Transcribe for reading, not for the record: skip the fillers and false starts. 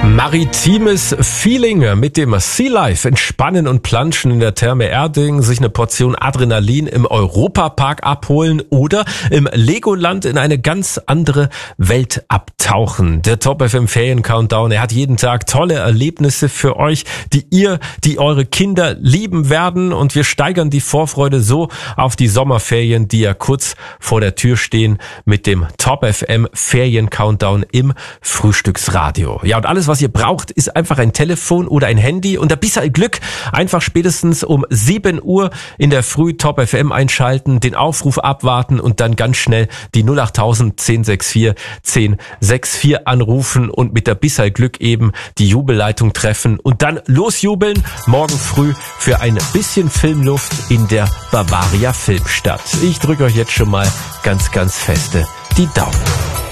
Maritimes Feeling mit dem Sea Life, entspannen und planschen in der Therme Erding, sich eine Portion Adrenalin im Europapark abholen oder im Legoland in eine ganz andere Welt abtauchen. Der Top FM Ferien Countdown, er hat jeden Tag tolle Erlebnisse für euch, die eure Kinder lieben werden, und wir steigern die Vorfreude so auf die Sommerferien, die ja kurz vor der Tür stehen, mit dem Top FM Ferien Countdown im Frühstücksradio. Ja, und alles, was ihr braucht, ist einfach ein Telefon oder ein Handy und ein bisschen Glück. Einfach spätestens um 7 Uhr in der Früh Top FM einschalten, den Aufruf abwarten und dann ganz schnell die 08000 1064 1064 anrufen und mit der bisschen Glück eben die Jubelleitung treffen und dann losjubeln morgen früh für ein bisschen Filmluft in der Bavaria Filmstadt. Ich drücke euch jetzt schon mal ganz, ganz feste die Daumen.